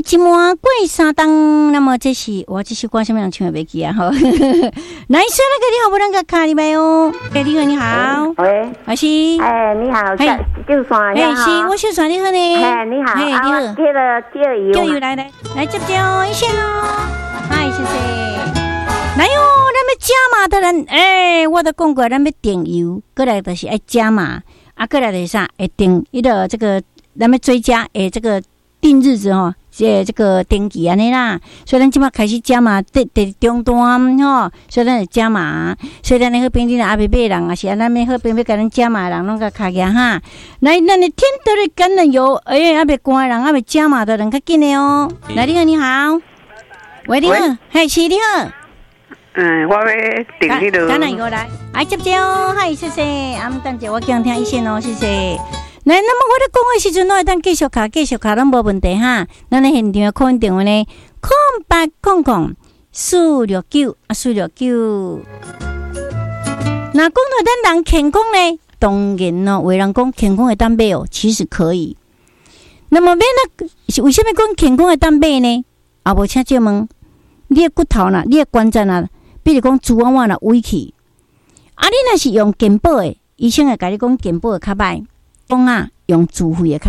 一满过三冬，那么这是歌什么样唱的袂记啊？吼，来，说那个你好，不能个卡里麦哦。你好，你好， 喂， 我是， 你好，就算你好， 是，我小算你好呢。 你好， 你好， 叫油来接一下哦。嗨，谢谢。来哟，咱们加码的人，我都讲过，咱们订油，过来就是爱加码，过来就是啥？会订一个这个，咱们追加，这个定日子吼。这个登记安尼啦，所以咱即马开始加码，第中段吼，所以咱就加码，所以咱那个边边阿伯买人啊，是咱那个边边甲咱加码人，拢甲卡起哈。来，咱的天德的橄榄油，阿伯关人，阿伯加码的人较紧的哦。来，你好，喂，你好，嗨，是你好。 我要订迄个橄榄油来，接哦，嗨，谢谢，等者我叫人听一线哦，谢谢。来，那么我咧讲的时阵，我会当继续卡，咱无问题哈。咱咧现场的空电话呢，0800-469-469。那讲到咱人健康呢，当然哦，有人讲健康的当买哦，其实可以。那么为什么讲健康的当买呢？无请借问，你的骨头啦，你的关节啦，比如讲猪弯啦、歪去，你若是用健保的，医生会甲你讲健保的较歹。讲用自费的较